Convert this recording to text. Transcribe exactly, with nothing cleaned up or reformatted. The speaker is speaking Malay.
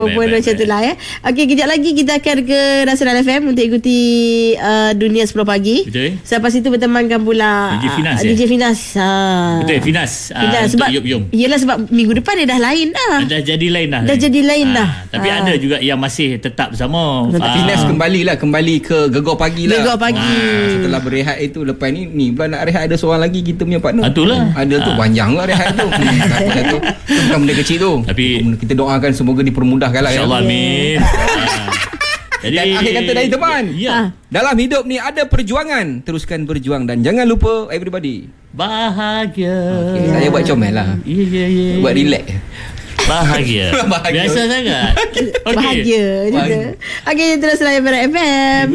Pun macam tu lah ya. Okey, kejap lagi kita akan ke Nasional F M untuk ikuti uh, Dunia sepuluh pagi. Betul. Selepas itu bertemankan pula D J Finas, uh, D J Finas. Ha. Betul, Finas. Finas Uh, sebab Yop Yom. Yelah sebab minggu depan dia dah lain dah. Dah jadi lain dah. Dah jadi lain dah. Tapi ha. ada juga yang masih tetap bersama. Finas kembali lah, kembali ke Gegar Pagi lah. Gegar Pagi. Ha, setelah berehat itu, lepas ni ni pula nak rehat, ada seorang lagi kita punya partner. Itulah. Ada tu panjang lah rehat tu. Itu tu bukan benda kecil tu. Tapi kita doakan semoga dipermudahkan lah. InsyaAllah, amin. Jadi, dan akhir kata dari teman, ya. dalam hidup ni ada perjuangan, teruskan berjuang dan jangan lupa everybody bahagia. Okay, saya buat comel lah. Ya ya ya. Buat relax. Bahagia. Bahagia. Biasa sangat. Okay. Bahagia je. Okey, terus layan F M.